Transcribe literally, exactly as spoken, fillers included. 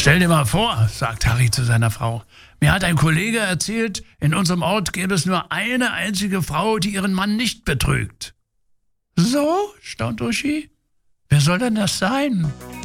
Stell dir mal vor, sagt Harry zu seiner Frau. Mir hat ein Kollege erzählt, in unserem Ort gäbe es nur eine einzige Frau, die ihren Mann nicht betrügt. So, staunt Uschi. Wer soll denn das sein?